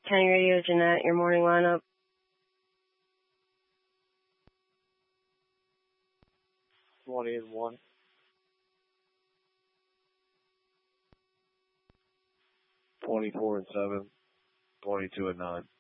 County Radio, Jeanette, your morning lineup. Twenty and 1. 24 and 7. 22 and 9.